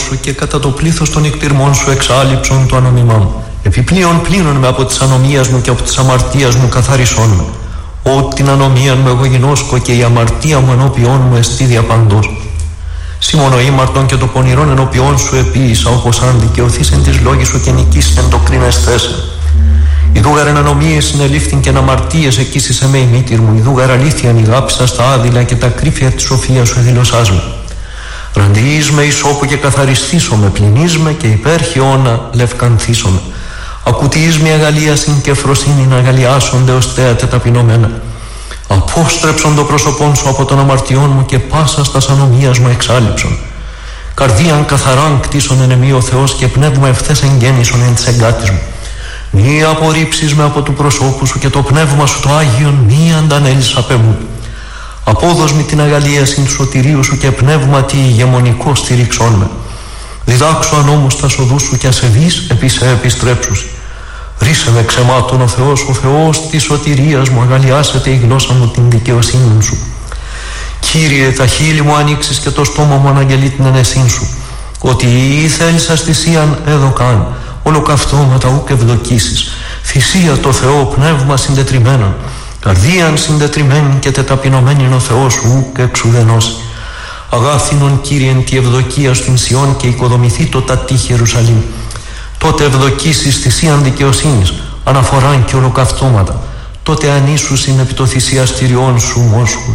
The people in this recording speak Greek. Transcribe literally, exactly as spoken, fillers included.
σου και κατά το πλήθος των εκτιρμών σου εξάλειψον το ανομιμά μου. Επιπλέον πλύνον με από της ανομίας μου και από της αμαρτίας μου καθαρισόν με. Ό την ανομία μου εγώ γινώσκω και η αμαρτία μου ενώπιόν μου εστί διαπαντός. Σήμωνο ήμαρτον και το πονηρόν ενώπιόν σου επίησα, όπως αν δικαιωθείς εν της λόγης σου και νικήσεις εν το κρίνες θέσε. Ιδούγαρ εν ανομίες συνελήφθην και εν αμαρτίες εκείσισε με η μήτηρ μου. Ιδούγαρ αλήθειαν ηγάψα στα άδειλα και τα κρύφια της σοφίας σου εδηλωσάς με. Ραντιείς με ισόπου και καθαριστήσω με, πλυνείς με και υπέρχιόνα λευκανθήσω με. Ακουτιείς με αγαλίασιν και φροσύνη να αγαλιάσονται ως θέατε ταπεινωμένα. Απόστρεψον το πρόσωπόν σου από των αμαρτιών μου και πάσα στας ανομίας μου εξάλειψον. Καρδίαν καθαράν κτίσον εν εμεί ο Θεός και πνεύμα ευθές εγγέννησον εν της εγκάτης μου. Μη απορρίψεις με από του προσώπου σου και το πνεύμα σου το Άγιον μη αντανέλεις απ' εμού. Απόδος μη την αγαλίασιν του σωτηρίου σου και πνεύμα τι ηγεμονικό στηρίξον με. Διδάξω ανόμους τα σοδούς σου και ασεβείς επί σε επιστρέψους. Ρίσε με ξεμάτων ο Θεός, ο Θεός της σωτηρίας μου, αγαλιάσετε η γλώσσα μου την δικαιοσύνη σου. Κύριε, τα χείλη μου ανοίξεις και το στόμα μου αναγγελεί την ενεσύν σου. Ότι ή θέλεις αστησίαν έδωκαν, ολοκαυτώματα ούκ ευδοκίσεις. Θυσία το Θεό, πνεύμα συντετριμένον. Καρδίαν συντετριμένη και τεταπεινωμένη είναι ο Θεός σου ούκ εξουδενώσει. Αγάθινον Κύριεν τη ευδοκία στην Σιών και οικοδομηθεί το τατή Ιερουσαλήμ. Τότε ευδοκίσεις θυσίαν δικαιοσύνης, αναφοράν και ολοκαυτώματα. Τότε ανήσουσιν επί το θυσιαστηριών σου μόσχους.